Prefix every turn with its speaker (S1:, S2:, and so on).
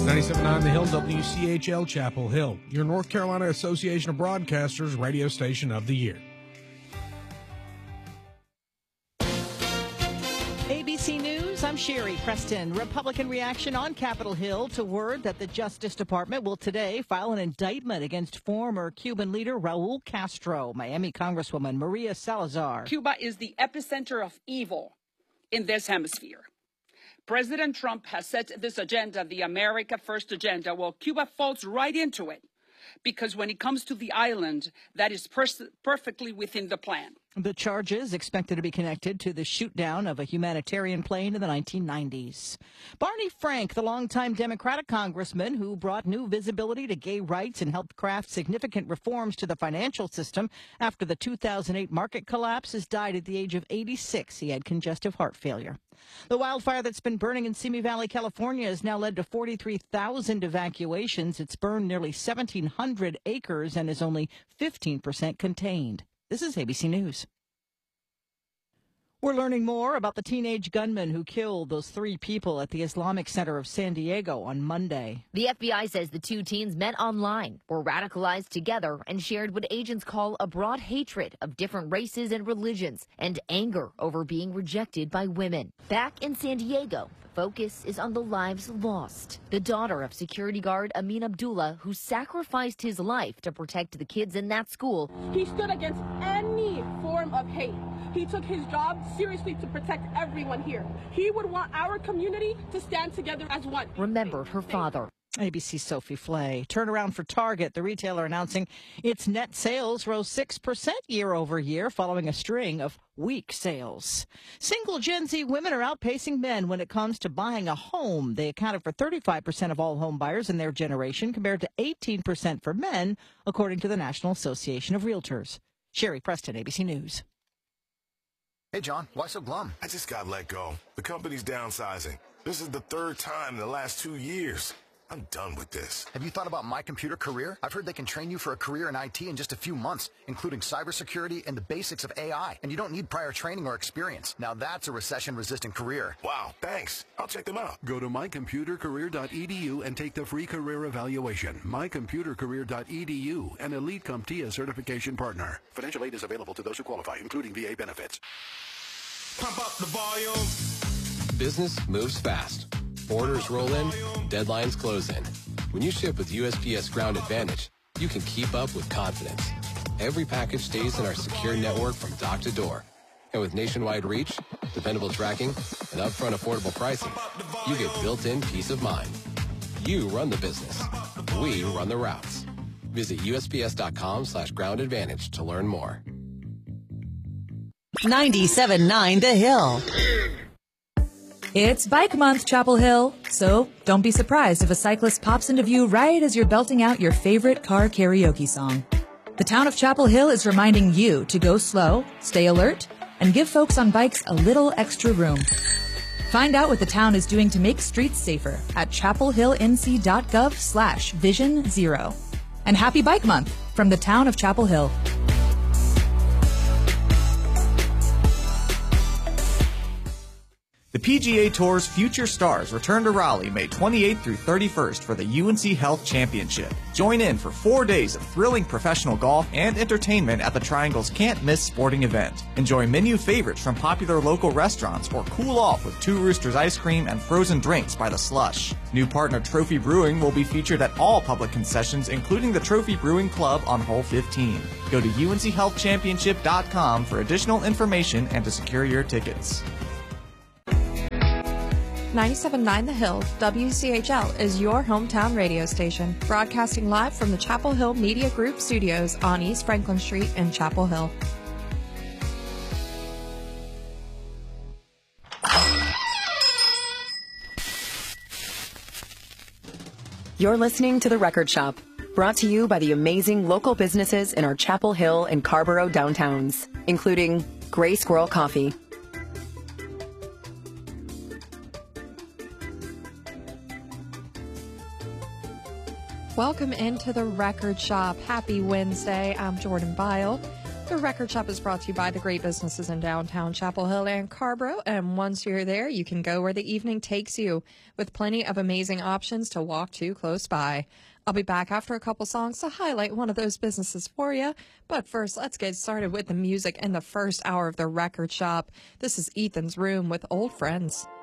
S1: 97.9 The Hill, WCHL Chapel Hill, your North Carolina Association of Broadcasters radio station of the year.
S2: ABC News, I'm Sherry Preston. Republican reaction on Capitol Hill to word that the Justice Department will today file an indictment against former Cuban leader Raul Castro. Miami Congresswoman Maria Salazar.
S3: Cuba is the epicenter of evil in this hemisphere. President Trump has set this agenda, the America First agenda. Well, Cuba falls right into it because when it comes to the island, that is perfectly within the plan.
S2: The charges expected to be connected to the shoot-down of a humanitarian plane in the 1990s. Barney Frank, the longtime Democratic congressman who brought new visibility to gay rights and helped craft significant reforms to the financial system after the 2008 market collapse, has died at the age of 86. He had congestive heart failure. The wildfire that's been burning in Simi Valley, California, has now led to 43,000 evacuations. It's burned nearly 1,700 acres and is only 15% contained. This is ABC News. We're learning more about the teenage gunman who killed those 3 people at the Islamic Center of San Diego on Monday.
S4: The FBI says the 2 teens met online, were radicalized together, and shared what agents call a broad hatred of different races and religions and anger over being rejected by women. Back in San Diego, the focus is on the lives lost. The daughter of security guard Amin Abdullah, who sacrificed his life to protect the kids in that school.
S5: He stood against any form of hate. He took his job seriously to protect everyone here. He would want our community to stand together as one.
S4: Remembered her father.
S2: ABC's Sophie Flay. Turnaround for Target, the retailer announcing its net sales rose 6% year over year following a string of weak sales. Single Gen Z women are outpacing men when it comes to buying a home. They accounted for 35% of all home buyers in their generation compared to 18% for men, according to the National Association of Realtors. Sherry Preston, ABC News.
S6: Hey, John, why so glum?
S7: I just got let go. The company's downsizing. This is the 3rd time in the last 2 years. I'm done with this.
S6: Have you thought about My Computer Career? I've heard they can train you for a career in IT in just a few months, including cybersecurity and the basics of AI. And you don't need prior training or experience. Now that's a recession-resistant career.
S7: Wow, thanks. I'll check them out.
S8: Go to mycomputercareer.edu and take the free career evaluation. mycomputercareer.edu, an Elite CompTIA certification partner. Financial aid is available to those who qualify, including VA benefits.
S7: Pump up the volume.
S9: Business moves fast. Orders roll in, deadlines close in. When you ship with USPS Ground Advantage, you can keep up with confidence. Every package stays in our secure network from dock to door. And with nationwide reach, dependable tracking, and upfront affordable pricing, you get built-in peace of mind. You run the business. We run the routes. Visit USPS.com/Ground Advantage to learn more.
S10: 97.9 The Hill.
S11: It's Bike Month, Chapel Hill, so don't be surprised if a cyclist pops into view right as you're belting out your favorite car karaoke song. The town of Chapel Hill is reminding you to go slow, stay alert, and give folks on bikes a little extra room. Find out what the town is doing to make streets safer at chapelhillnc.gov/Vision 0. And happy Bike Month from the town of Chapel Hill.
S12: The PGA Tour's Future Stars return to Raleigh May 28th through 31st for the UNC Health Championship. Join in for 4 days of thrilling professional golf and entertainment at the Triangle's can't-miss sporting event. Enjoy menu favorites from popular local restaurants or cool off with Two Roosters ice cream and frozen drinks by the slush. New partner Trophy Brewing will be featured at all public concessions, including the Trophy Brewing Club on Hole 15. Go to UNCHealthChampionship.com for additional information and to secure your tickets.
S13: 97.9 The Hill, WCHL, is your hometown radio station, broadcasting live from the Chapel Hill Media Group studios on East Franklin Street in Chapel Hill.
S14: You're listening to The Record Shop, brought to you by the amazing local businesses in our Chapel Hill and Carborough downtowns, including Gray Squirrel Coffee.
S13: Welcome into The Record Shop. Happy Wednesday. I'm Jordan Bile. The Record Shop is brought to you by the great businesses in downtown Chapel Hill and Scarborough. And once you're there, you can go where the evening takes you with plenty of amazing options to walk to close by. I'll be back after a couple songs to highlight one of those businesses for you. But first, let's get started with the music in the first hour of the Record Shop. This is Ethan's Room with Old Friends.